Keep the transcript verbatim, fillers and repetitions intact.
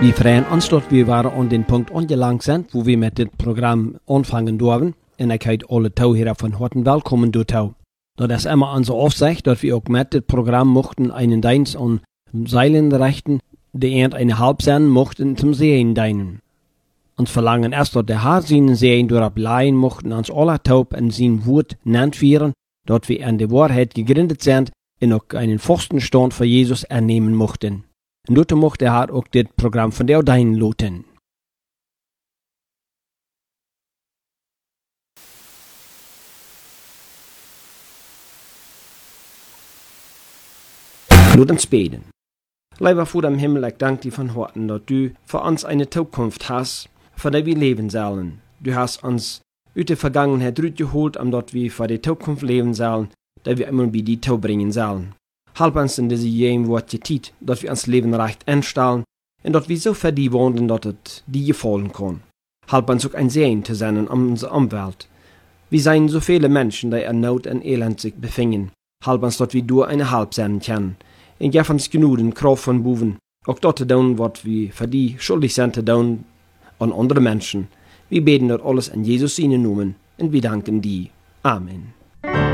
Wir freuen uns, dass wir waren an den Punkt angelangt sind, wo wir mit dem Programm anfangen dürfen. Und ich heiße alle Tauhörer von Horten willkommen dorthin. Das ist immer unsere Aufsicht, dass wir auch mit dem Programm mochten einen Dienst an Seilen richten, die erst eine Halbsende mochten zum Sehen dienen. Uns verlangen erst, dass der Herr seinen Sehen durchbleiben mochten, uns alle taub in sein Wort nennt werden, dass wir an der Wahrheit gegründet sind und auch einen festen Stand für Jesus ernehmen mochten. Und dort mochte der Herr auch das Programm von der Deinen loten. Lass uns beten. Lieber Vater im Himmel, ich danke dir von Herzen, dass du für uns eine Zukunft hast, für die wir leben sollen. Du hast uns aus der Vergangenheit zurückgeholt, um dass wir für die Zukunft leben sollen, die wir immer bei dir bringen sollen. Halb uns in diese jedem Wort Zeit, dass wir uns Leben recht einstellen und dass wir so für die wandeln, dass es dir gefallen kann. Halb uns auch ein Sehen zu sein um unsere Umwelt. Wir sind so viele Menschen, die in Not und Elend sich befinden. Halb uns, dass wir durch eine Halb sein können. Und gib uns genug Kraft von Buben, auch dort zu tun, was wir für die schuldig sind zu tun an andere Menschen. Wir beten dort alles in Jesus seinen Namen und wir danken dir. Amen.